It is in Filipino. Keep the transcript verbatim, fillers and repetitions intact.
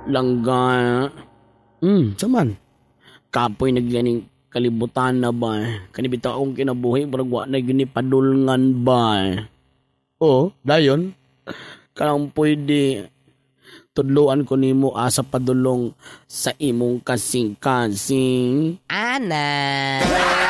Langga. Hmm, saman. Kapoy nagganing kalibutan na ba? Kanibita akong kinabuhi, parang wa na ginipadulngan ba? Oo, dayon. Kanang pwede tudluan ko nimo asa padulong sa imong kasing-kasing. Ana.